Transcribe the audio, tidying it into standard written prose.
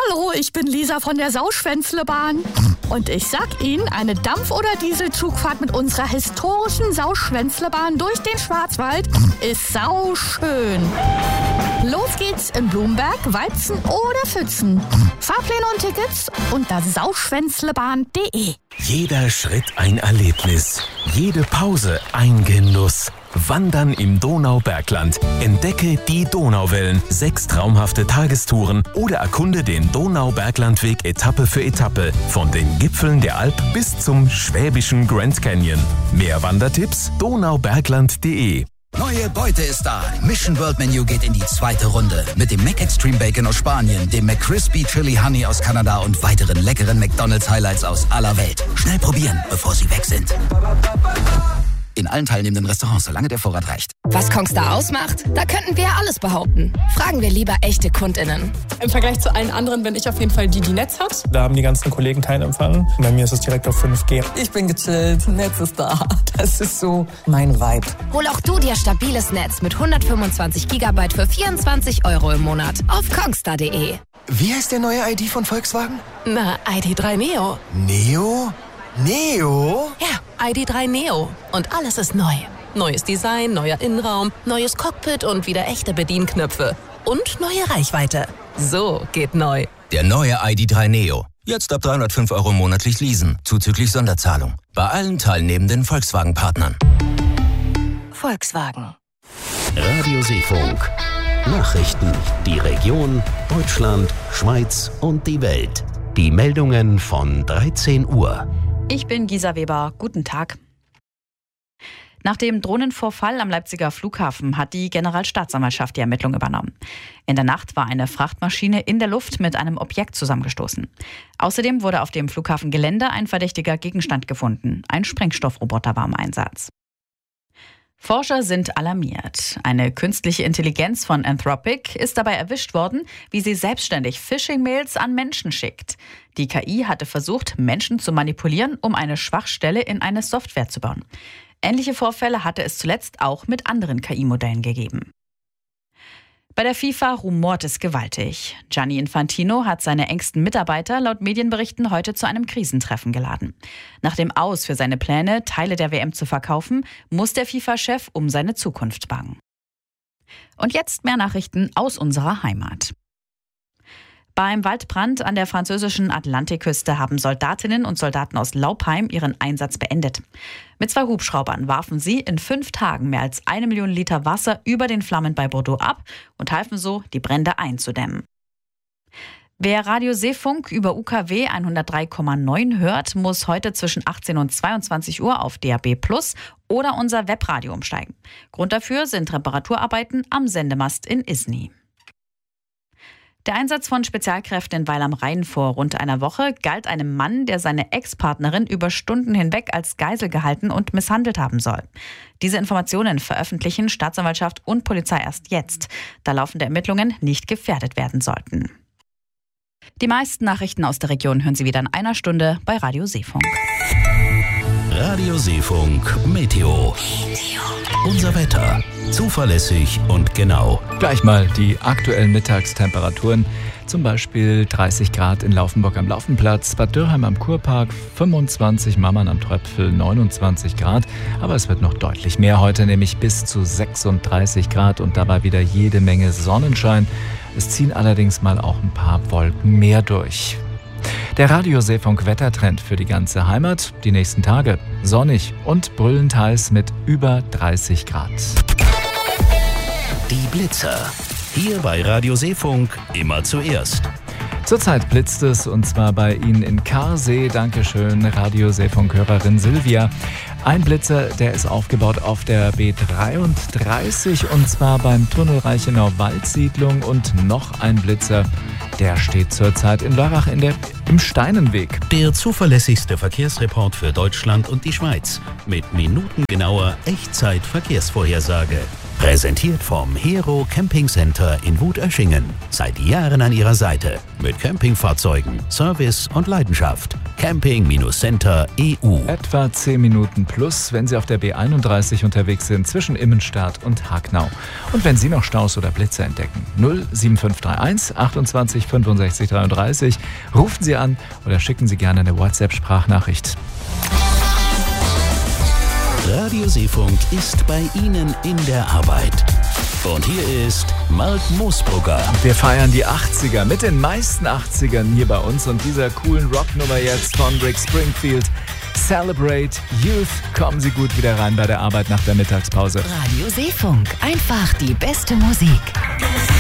Hallo, ich bin Lisa von der Sauschwänzlebahn. Und ich sag Ihnen, eine Dampf- oder Dieselzugfahrt mit unserer historischen Sauschwänzlebahn durch den Schwarzwald ist sauschön. Los geht's in Blumberg, Weizen oder Pfützen. Fahrpläne und Tickets unter sauschwänzlebahn.de. Jeder Schritt ein Erlebnis, jede Pause ein Genuss. Wandern im Donaubergland. Entdecke die Donauwellen, 6 traumhafte Tagestouren oder erkunde den Donauberglandweg Etappe für Etappe. Von den Gipfeln der Alp bis zum schwäbischen Grand Canyon. Mehr Wandertipps? donaubergland.de. Neue Beute ist da. Mission World Menu geht in die 2. Runde. Mit dem Mac Extreme Bacon aus Spanien, dem McCrispy Chili Honey aus Kanada und weiteren leckeren McDonald's Highlights aus aller Welt. Schnell probieren, bevor sie weg sind. In allen teilnehmenden Restaurants, solange der Vorrat reicht. Was Kongstar ausmacht? Da könnten wir ja alles behaupten. Fragen wir lieber echte KundInnen. Im Vergleich zu allen anderen bin ich auf jeden Fall die Netz hat. Da haben die ganzen Kollegen keinen Empfang. Bei mir ist es direkt auf 5G. Ich bin gechillt, Netz ist da. Das ist so mein Vibe. Hol auch du dir stabiles Netz mit 125 GB für 24 € im Monat auf kongstar.de. Wie heißt der neue ID von Volkswagen? Na, ID.3 Neo. Neo? Neo? Ja, ID.3 Neo. Und alles ist neu. Neues Design, neuer Innenraum, neues Cockpit und wieder echte Bedienknöpfe. Und neue Reichweite. So geht neu. Der neue ID.3 Neo. Jetzt ab 305 € monatlich leasen, zuzüglich Sonderzahlung. Bei allen teilnehmenden Volkswagen-Partnern. Volkswagen. Radio Seefunk. Nachrichten. Die Region, Deutschland, Schweiz und die Welt. Die Meldungen von 13 Uhr. Ich bin Gisa Weber. Guten Tag. Nach dem Drohnenvorfall am Leipziger Flughafen hat die Generalstaatsanwaltschaft die Ermittlung übernommen. In der Nacht war eine Frachtmaschine in der Luft mit einem Objekt zusammengestoßen. Außerdem wurde auf dem Flughafengelände ein verdächtiger Gegenstand gefunden. Ein Sprengstoffroboter war im Einsatz. Forscher sind alarmiert. Eine künstliche Intelligenz von Anthropic ist dabei erwischt worden, wie sie selbstständig Phishing-Mails an Menschen schickt. Die KI hatte versucht, Menschen zu manipulieren, um eine Schwachstelle in eine Software zu bauen. Ähnliche Vorfälle hatte es zuletzt auch mit anderen KI-Modellen gegeben. Bei der FIFA rumort es gewaltig. Gianni Infantino hat seine engsten Mitarbeiter laut Medienberichten heute zu einem Krisentreffen geladen. Nach dem Aus für seine Pläne, Teile der WM zu verkaufen, muss der FIFA-Chef um seine Zukunft bangen. Und jetzt mehr Nachrichten aus unserer Heimat. Beim Waldbrand an der französischen Atlantikküste haben Soldatinnen und Soldaten aus Laupheim ihren Einsatz beendet. Mit 2 Hubschraubern warfen sie in 5 Tagen mehr als 1 Million Liter Wasser über den Flammen bei Bordeaux ab und halfen so, die Brände einzudämmen. Wer Radio Seefunk über UKW 103,9 hört, muss heute zwischen 18 und 22 Uhr auf DAB+ oder unser Webradio umsteigen. Grund dafür sind Reparaturarbeiten am Sendemast in Isny. Der Einsatz von Spezialkräften in Weil am Rhein vor rund einer Woche galt einem Mann, der seine Ex-Partnerin über Stunden hinweg als Geisel gehalten und misshandelt haben soll. Diese Informationen veröffentlichen Staatsanwaltschaft und Polizei erst jetzt, da laufende Ermittlungen nicht gefährdet werden sollten. Die meisten Nachrichten aus der Region hören Sie wieder in einer Stunde bei Radio Seefunk. Radio Seefunk Meteo. Unser Wetter. Zuverlässig und genau. Gleich mal die aktuellen Mittagstemperaturen. Zum Beispiel 30 Grad in Laufenburg am Laufenplatz, Bad Dürheim am Kurpark, 25, Mammern am Tröpfel, 29 Grad. Aber es wird noch deutlich mehr heute, nämlich bis zu 36 Grad und dabei wieder jede Menge Sonnenschein. Es ziehen allerdings mal auch ein paar Wolken mehr durch. Der Radio Seefunk Wettertrend für die ganze Heimat. Die nächsten Tage sonnig und brüllend heiß mit über 30 Grad. Die Blitzer. Hier bei Radio Seefunk immer zuerst. Zurzeit blitzt es und zwar bei Ihnen in Karsee. Dankeschön, Radio Seefunk-Hörerin Silvia. Ein Blitzer, der ist aufgebaut auf der B33 und zwar beim Tunnel Reichenau-Waldsiedlung und noch ein Blitzer, der steht zurzeit in Lörrach im Steinenweg. Der zuverlässigste Verkehrsreport für Deutschland und die Schweiz mit minutengenauer Echtzeit-Verkehrsvorhersage. Präsentiert vom Hero Camping Center in Wutöschingen. Seit Jahren an Ihrer Seite. Mit Campingfahrzeugen, Service und Leidenschaft. Camping-Center EU. Etwa 10 Minuten plus, wenn Sie auf der B31 unterwegs sind, zwischen Immenstadt und Hagnau. Und wenn Sie noch Staus oder Blitze entdecken, 07531 28 65 33. Rufen Sie an oder schicken Sie gerne eine WhatsApp-Sprachnachricht. Radio Seefunk ist bei Ihnen in der Arbeit. Und hier ist Mark Moosbrugger. Wir feiern die 80er mit den meisten 80ern hier bei uns und dieser coolen Rocknummer jetzt von Rick Springfield. Celebrate Youth. Kommen Sie gut wieder rein bei der Arbeit nach der Mittagspause. Radio Seefunk. Einfach die beste Musik.